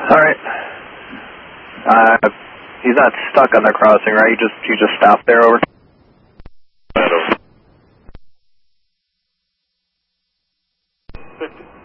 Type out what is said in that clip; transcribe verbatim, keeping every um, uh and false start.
Alright. Uh, he's not stuck on the crossing, right? You just, you just stopped there over? fifty.